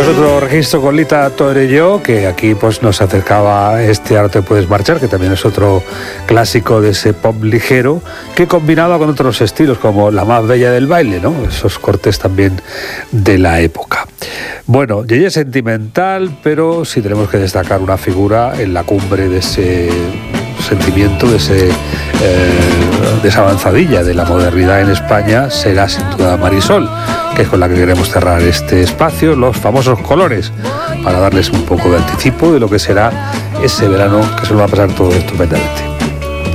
es otro registro con Lita Torelló, que aquí pues nos acercaba Ahora te puedes marchar, que también es otro clásico de ese pop ligero, que combinaba con otros estilos, como La más bella del baile, ¿no? Esos cortes también de la época. Bueno, Yeye sentimental, pero sí tenemos que destacar una figura en la cumbre de ese sentimiento, de esa avanzadilla de la modernidad en España, será sin duda Marisol, que es con la que queremos cerrar este espacio, los famosos colores, para darles un poco de anticipo de lo que será ese verano, que se lo va a pasar todo estupendamente.